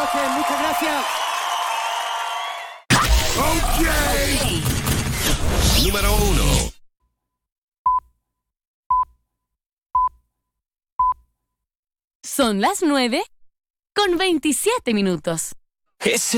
noches, muchas gracias. Okay. Número 1. Son las 9:27.